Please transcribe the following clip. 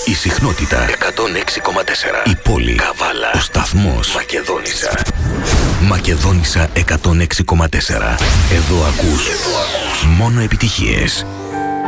Η συχνότητα 106,4. Η πόλη Καβάλα. Ο σταθμός Μακεδόνισσα. Μακεδόνισσα 106,4. Εδώ ακούς μόνο επιτυχίες.